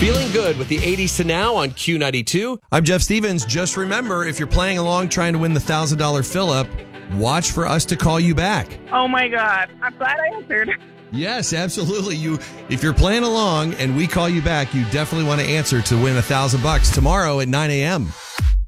Feeling good with the 80s to now on Q92. I'm Jeff Stevens. Just remember, if you're playing along trying to win the $1,000 fill-up, watch for us to call you back. Oh, my God. I'm glad I answered. Yes, absolutely. If you're playing along and we call you back, you definitely want to answer to win $1,000 tomorrow at 9 a.m.